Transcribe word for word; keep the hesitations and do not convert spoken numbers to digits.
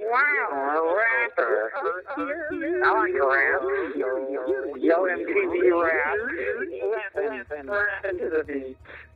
Wow, a rapper. I like rap. Yo, M T V rap. Rapping, rapping to the beat.